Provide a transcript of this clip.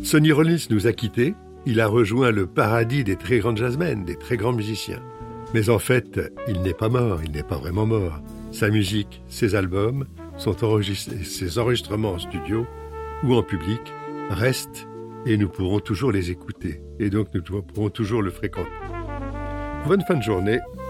Sonny Rollins nous a quittés, il a rejoint le paradis des très grands jazzmen, des très grands musiciens. Mais en fait, il n'est pas mort, il n'est pas vraiment mort. Sa musique, ses albums, ses enregistrements en studio ou en public restent et nous pourrons toujours les écouter. Et donc nous pourrons toujours le fréquenter. Bonne fin de journée